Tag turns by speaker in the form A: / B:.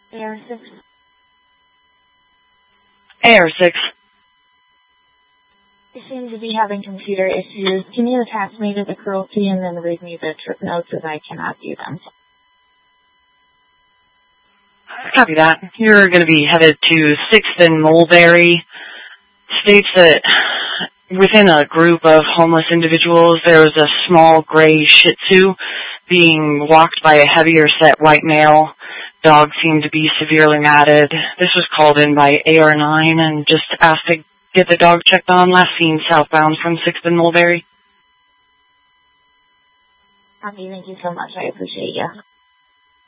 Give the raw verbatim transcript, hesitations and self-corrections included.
A: A R six.
B: A R six.
A: I seem to be having computer issues. Can you attach me to the cruelty and then read me the trip notes as I cannot view them?
B: Copy that. You're going to be headed to sixth and Mulberry. States that within a group of homeless individuals, there was a small gray Shih Tzu being walked by a heavier set white male. Dog seemed to be severely matted. This was called in by A R nine and just asked to get the dog checked on. Last seen southbound from sixth and Mulberry.
A: Okay, thank you so much. I appreciate you.